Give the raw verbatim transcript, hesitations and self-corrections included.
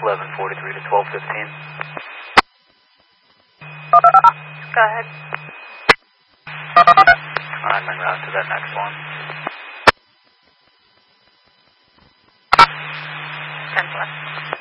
eleven forty-three to twelve fifteen. Go ahead. I'm en route to that next one. ten plus.